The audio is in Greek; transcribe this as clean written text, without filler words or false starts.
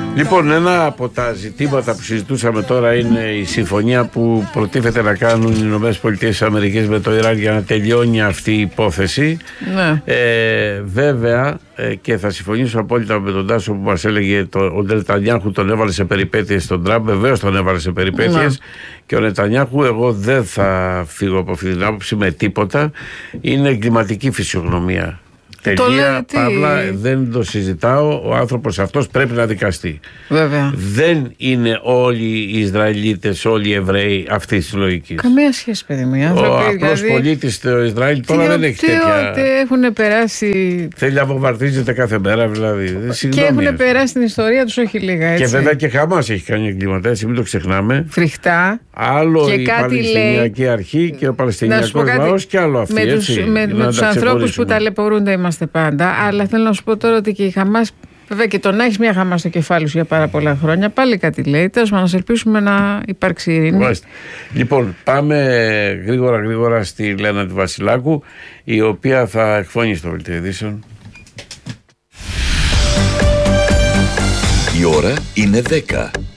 Λοιπόν, ένα από τα ζητήματα που συζητούσαμε τώρα είναι η συμφωνία που προτίθεται να κάνουν οι ΗΠΑ με το Ιράν για να τελειώνει αυτή η υπόθεση. Ναι. Βέβαια, και θα συμφωνήσω απόλυτα με τον Τάσο που μας έλεγε ο Νετανιάχου τον έβαλε σε περιπέτειες στον Τραμπ. Βεβαίως τον έβαλε σε περιπέτειες. Ναι. Και ο Νετανιάχου, εγώ δεν θα φύγω από αυτή την άποψη με τίποτα. Είναι εγκληματική φυσιογνωμία. Τελεία, παύλα, δεν το συζητάω. Ο άνθρωπος αυτός πρέπει να δικαστεί. Βέβαια. Δεν είναι όλοι οι Ισραηλίτες, όλοι οι Εβραίοι αυτής της λογικής. Καμία σχέση, παιδί μου. Ο απλός πολίτης στο Ισραήλ τώρα δεν έχει τέτοια. Έχουν περάσει. Θέλει να βομβαρδίζεται κάθε μέρα, δηλαδή. Και έχουν περάσει την ιστορία τους, όχι λίγα. Έτσι. Και βέβαια και Χαμάς έχει κάνει εγκλήματα, έτσι, μην το ξεχνάμε. Φρικτά. Άλλο και η Παλαιστινιακή Αρχή και ο Παλαιστινιακός λαός και άλλο αυτή. Με τους ανθρώπους που ταλαιπωρούνται είμαστε πάντα. Αλλά θέλω να σου πω τώρα ότι και η Χαμάς. Βέβαια και το να έχει μια Χαμάς στο κεφάλι σου για πάρα πολλά χρόνια πάλι κάτι λέει. Τέλος πάντων, να ελπίσουμε να υπάρξει ειρήνη. Λοιπόν, πάμε γρήγορα στη Λένα του Βασιλάκου, η οποία θα εκφωνεί στο Βελτίο Ειδήσεων. Η ώρα είναι 10.